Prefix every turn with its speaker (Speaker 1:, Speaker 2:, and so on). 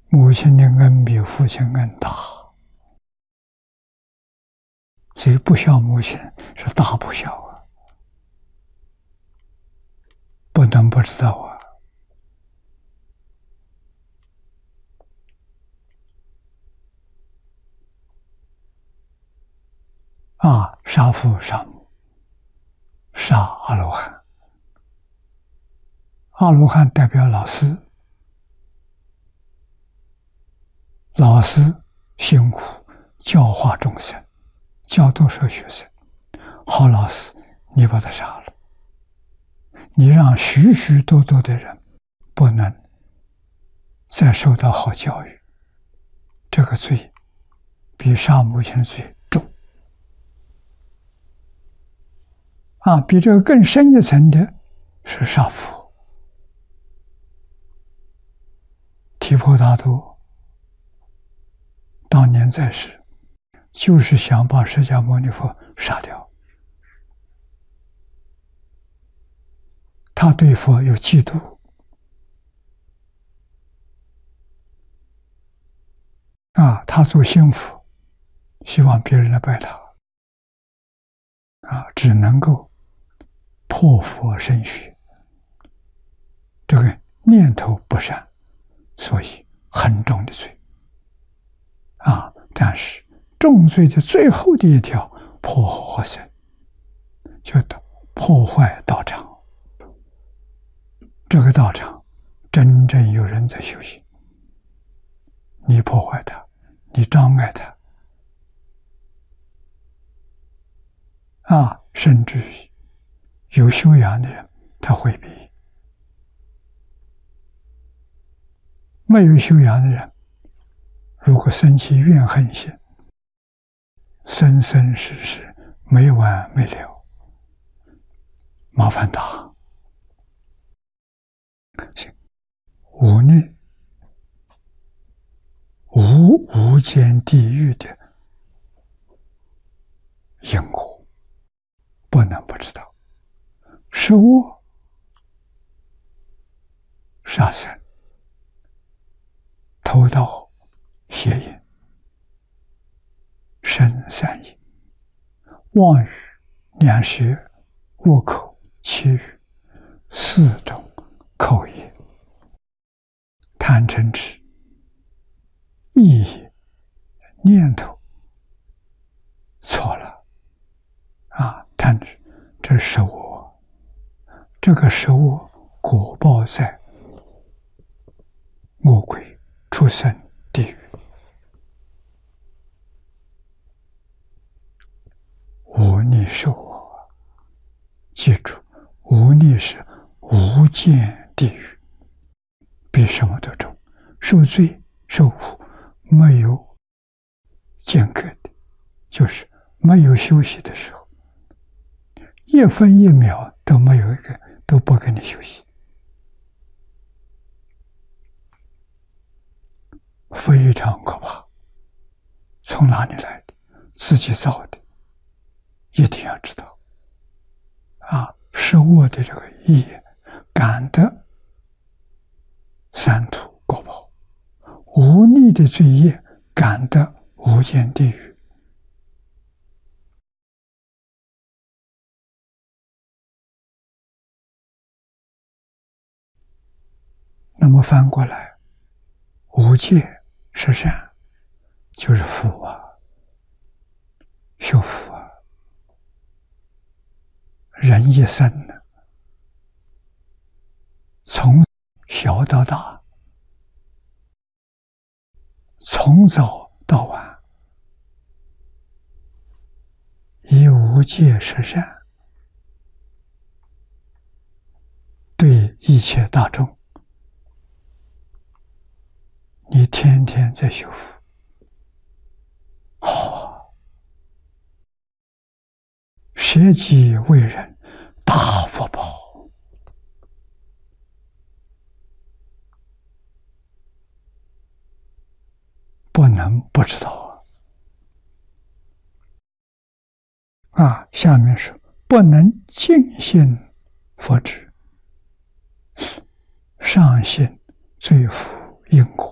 Speaker 1: 母亲的恩比父亲恩大，所以不孝母亲是大不孝啊，不能不知道啊！杀父杀母，杀阿罗汉。阿罗汉代表老师，老师辛苦教化众生，教多少学生？好老师，你把他杀了，你让许许多多的人不能再受到好教育，这个罪比杀母亲的罪重啊！比这个更深一层的是杀父。提婆达多当年在世，就是想把释迦牟尼佛杀掉。他对佛有嫉妒啊，他做心腹，希望别人来拜他啊，只能够破佛身血，这个念头不善，所以很重的罪啊。但是重罪的最后的一条，破活身，就破坏道场。这个道场真正有人在修行，你破坏它，你障碍它啊，甚至于有修养的人他回避，没有修养的人如果生起怨恨心，生生世世没完没了，麻烦大。无逆无间地狱的因果，不能不知道。食恶杀生，偷盗邪淫，生善业，妄语两舌恶口绮语，四种口业。贪嗔痴意业念头错了啊！贪嗔这是食恶，这个食恶果报在恶鬼畜生地狱。无逆受恶，记住，无逆是无间地狱，比什么都重，受罪受苦没有间隔的，就是没有休息的时候，一分一秒都没有一个都不给你休息，非常可怕。从哪里来的？自己造的，一定要知道啊！食恶的这个业感得三途果报，无逆的罪业感得无间地狱。那么翻过来，无戒是善，就是福啊，修福啊。人一生呢，从小到大，从早到晚，以无戒是善，对一切大众，你天天在修福，好啊！舍己为人，大福报。不能不知道啊！下面是不能尽信佛旨，上信罪福因果。